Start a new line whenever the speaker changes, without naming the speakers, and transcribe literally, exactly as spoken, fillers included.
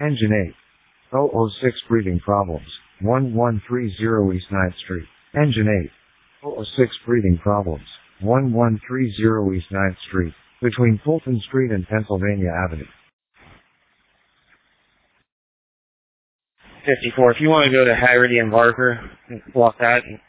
Engine eight. zero zero six breathing problems. one one three zero East ninth Street. Engine eight. zero zero six breathing problems. one one three zero East ninth Street, between Fulton Street and Pennsylvania Avenue.
fifty-four. If you want to go to Haggerty and Barker, block that.